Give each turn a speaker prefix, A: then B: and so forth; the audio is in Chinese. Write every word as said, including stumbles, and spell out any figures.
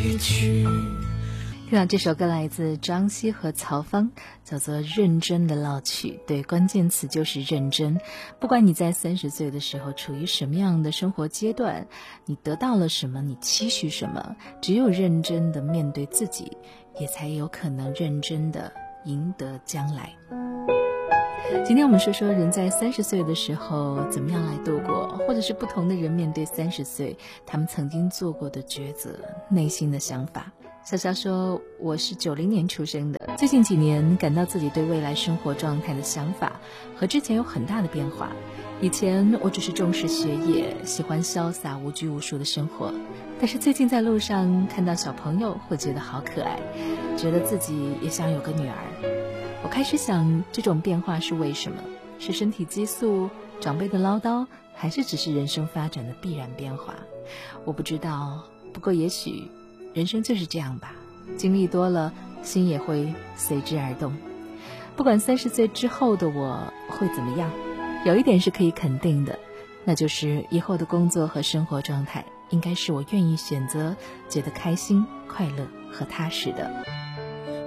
A: 委屈。
B: 听到这首歌来自张希和曹芳，叫做《认真的老去》。对，关键词就是认真。不管你在三十岁的时候处于什么样的生活阶段，你得到了什么，你期许什么，只有认真的面对自己，也才有可能认真的赢得将来。今天我们说说人在三十岁的时候怎么样来度过，或者是不同的人面对三十岁他们曾经做过的抉择，内心的想法。潇潇说，我是九零年出生的，最近几年感到自己对未来生活状态的想法和之前有很大的变化。以前我只是重视学业，喜欢潇洒无拘无束的生活，但是最近在路上看到小朋友会觉得好可爱，觉得自己也想有个女儿。我开始想，这种变化是为什么？是身体激素、长辈的唠叨，还是只是人生发展的必然变化？我不知道，不过也许人生就是这样吧，经历多了，心也会随之而动。不管三十岁之后的我会怎么样，有一点是可以肯定的，那就是以后的工作和生活状态应该是我愿意选择，觉得开心、快乐和踏实的。